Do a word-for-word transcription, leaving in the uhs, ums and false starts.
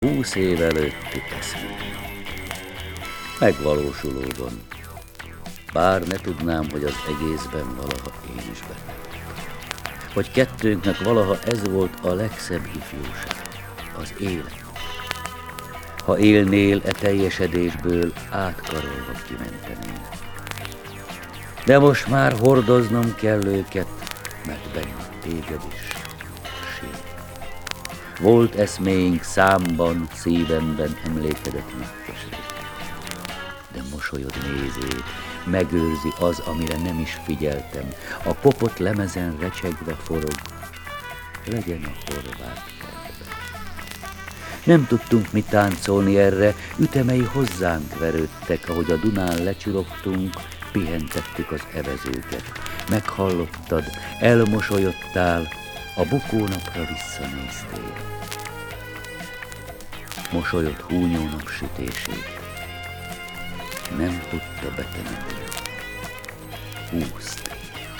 Húsz év előtti eszmény. Megvalósulóban. Bár ne tudnám, hogy az egészben valaha én is benne. Vagy kettőnknek valaha ez volt a legszebb ifjúság, az élet. Ha élnél e teljesedésből, átkarolva kimentenél. De most már hordoznom kell őket, mert benned téged is sír. Volt eszméink számban, szívemben emlékedet megkeserít. De mosolyod nézét megőrzi az, amire nem is figyeltem. A kopott lemezen recsegve forog, legyen a horvát kertben. Nem tudtunk mit táncolni erre, ütemei hozzánk verődtek, ahogy a Dunán lecsurogtunk, pihentettük az evezőket. Meghallottad, elmosolyodtál, a bukónapra visszanéztél. Mosolyod húnyó napsütését nem tudta betemetni. Húzd